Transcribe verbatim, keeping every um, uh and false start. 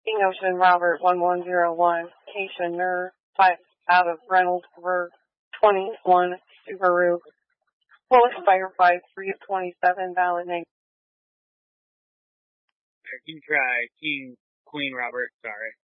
King Ocean Robert one one zero one, Keisha Nur, five out of Reynoldsburg, twenty-one Subaru, will expire five three of twenty-seven, valid name. You can try King, Queen Robert, sorry.